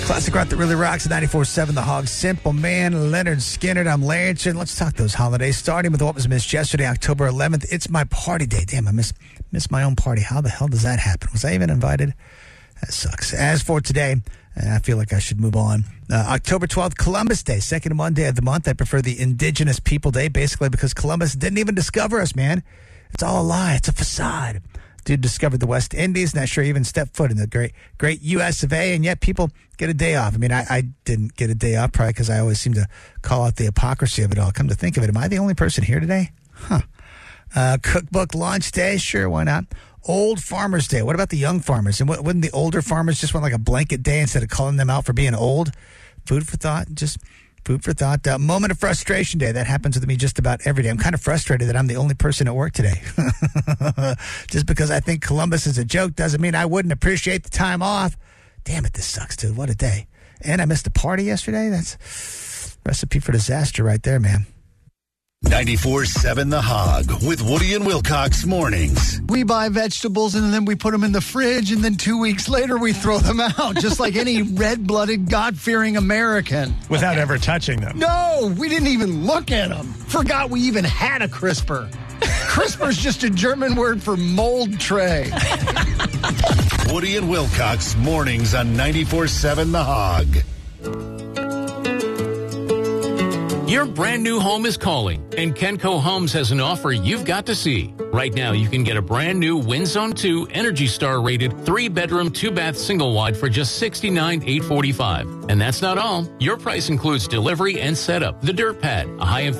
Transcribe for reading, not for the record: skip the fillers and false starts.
Classic rock that really rocks at 94.7 The Hog. Simple Man, Leonard Skinner. I'm Larry. Let's talk those holidays, starting with what was missed yesterday, October 11th. It's my party day. Damn, I missed my own party. How the hell does that happen? Was I even invited? That sucks. As for today, I feel like I should move on. October 12th, Columbus Day, second Monday of the month. I prefer the Indigenous People Day, basically because Columbus didn't even discover us, man. It's all a lie. It's a facade. Dude discovered the West Indies, not sure he even stepped foot in the great U.S. of A., and yet people get a day off. I mean, I didn't get a day off probably because I always seem to call out the hypocrisy of it all. Come to think of it, am I the only person here today? Cookbook launch day? Sure, why not? Old Farmers Day. What about the young farmers? And wouldn't the older farmers just want like a blanket day instead of calling them out for being old? Food for thought. Just food for thought. Moment of frustration day. That happens with me just about every day. I'm kind of frustrated that I'm the only person at work today. Just because I think Columbus is a joke doesn't mean I wouldn't appreciate the time off. Damn it, this sucks, dude. What a day. And I missed a party yesterday. That's recipe for disaster right there, man. 94.7 The Hog with Woody and Wilcox mornings. We buy vegetables and then we put them in the fridge and then 2 weeks later we throw them out just like any red-blooded, God-fearing American. Without ever touching them. No, we didn't even look at them. Forgot we even had a crisper. Crisper's just a German word for mold tray. Woody and Wilcox mornings on 94.7 The Hog. Your brand new home is calling, and Kenco Homes has an offer you've got to see. Right now, you can get a brand new WinZone 2 Energy Star rated 3-bedroom, 2-bath single wide for just $69,845. And that's not all. Your price includes delivery and setup, the dirt pad, a high